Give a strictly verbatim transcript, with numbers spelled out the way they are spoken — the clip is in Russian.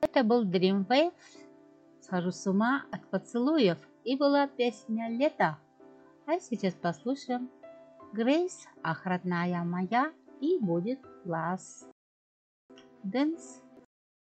Это был Dreamwave. Схожу с ума от поцелуев. И была песня «Лето». А сейчас послушаем Грейс, ах, родная моя, и будет Last Dance.